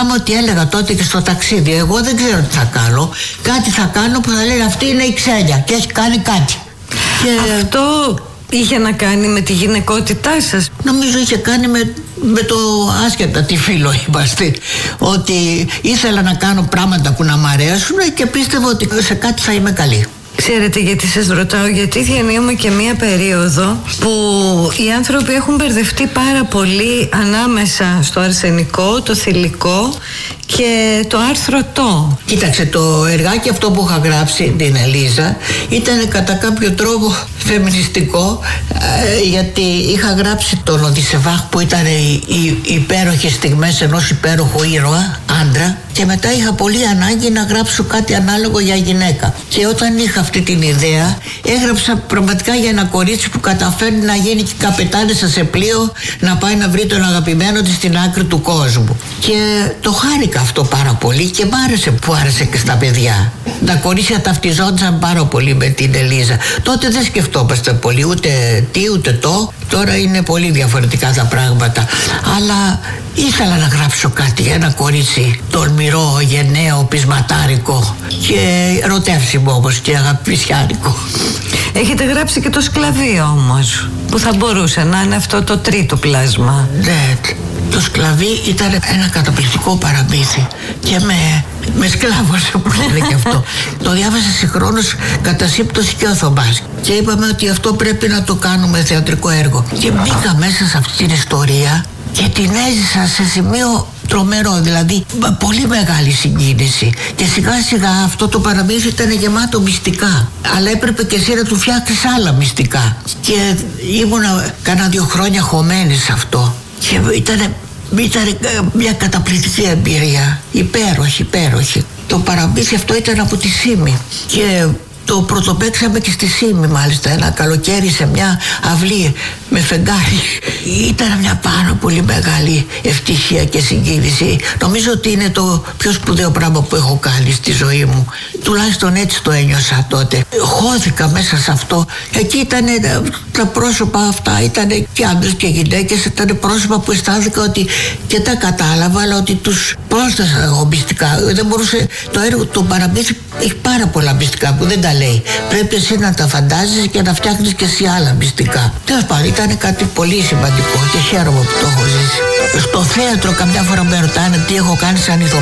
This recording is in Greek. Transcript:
θυμάμαι ότι έλεγα τότε και στο ταξίδι, εγώ δεν ξέρω τι θα κάνω. Κάτι θα κάνω που θα λένε αυτή είναι η Ξένια και έχει κάνει κάτι. Και αυτό είχε να κάνει με τη γυναικότητά σας? Νομίζω είχε κάνει με το άσχετα τι φίλο είμαστε. Ότι ήθελα να κάνω πράγματα που να μ' αρέσουν και πίστευα ότι σε κάτι θα είμαι καλή. Ξέρετε γιατί σας ρωτάω? Γιατί διανύουμε και μία περίοδο που οι άνθρωποι έχουν μπερδευτεί πάρα πολύ ανάμεσα στο αρσενικό, το θηλυκό και το άρθρο το. Κοίταξε, το εργάκι αυτό που είχα γράψει την Ελίζα ήταν κατά κάποιο τρόπο φεμινιστικό, γιατί είχα γράψει τον Οδυσσεβάχ που ήταν οι υπέροχες στιγμές ενός υπέροχου ήρωα, άντρα, και μετά είχα πολύ ανάγκη να γράψω κάτι ανάλογο για γυναίκα. Και όταν είχα αυτή την ιδέα, έγραψα πραγματικά για ένα κορίτσι που καταφέρνει να γίνει και καπετάνισσα σε πλοίο, να πάει να βρει τον αγαπημένο της στην άκρη του κόσμου. Και το χάρηκα αυτό πάρα πολύ και μ' άρεσε που άρεσε και στα παιδιά. Τα κορίτσια ταυτιζόντουσαν πάρα πολύ με την Ελίζα. Τότε δεν σκεφτόμαστε πολύ ούτε τι ούτε το. Τώρα είναι πολύ διαφορετικά τα πράγματα. Αλλά ήθελα να γράψω κάτι για ένα κορίτσι τολμηρό, γενναίο, πεισματάρικο και ερωτεύσιμο όμως και αγαπησιάρικο. Έχετε γράψει και το σκλαβί όμως, που θα μπορούσε να είναι αυτό το τρίτο πλάσμα. Ναι, το σκλαβί ήταν ένα καταπληκτικό παραμύθι και με σκλάβωσε που λένε και αυτό. Το διάβασε συγχρόνως κατά σύμπτωση και ο Θωμάς και είπαμε ότι αυτό πρέπει να το κάνουμε θεατρικό έργο. Και μπήκα μέσα σε αυτή την ιστορία και την έζησα σε σημείο τρομερό, δηλαδή πολύ μεγάλη συγκίνηση. Και σιγά σιγά αυτό το παραμύθι ήταν γεμάτο μυστικά. Αλλά έπρεπε και εσύ να του φτιάξεις άλλα μυστικά. Και ήμουνα κάνα 2 χρόνια χωμένη σε αυτό. Και ήταν μια καταπληκτική εμπειρία. Υπέροχη. Το παραμύθι αυτό ήταν από τη Σύμη. Και το πρωτοπαίξαμε και στη Σύμη μάλιστα ένα καλοκαίρι σε μια αυλή με φεγγάρι. Ήταν μια πάρα πολύ μεγάλη ευτυχία και συγκίνηση. Νομίζω ότι είναι το πιο σπουδαίο πράγμα που έχω κάνει στη ζωή μου. Τουλάχιστον έτσι το ένιωσα τότε. Χώθηκα μέσα σε αυτό. Εκεί ήταν τα πρόσωπα αυτά, ήταν και άντρες και γυναίκες, ήταν πρόσωπα που αισθάνθηκα ότι και τα κατάλαβα, αλλά ότι τους πρόσθεσα εγώ μυστικά. Δεν μπορούσε, το έργο, το παραμύθι έχει πάρα πολλά μυστικά που δεν τα λέει. Πρέπει εσύ να τα φαντάζεσαι και να φτιάχνεις και εσύ άλλα μυστικά. Τέλος πάντων, ήταν κάτι πολύ σημαντικό και χαίρομαι που το έχω ζήσει. Στο θέατρο καμιά φορά με ρωτάνε τι έχω κάνει σαν ηθοποιός.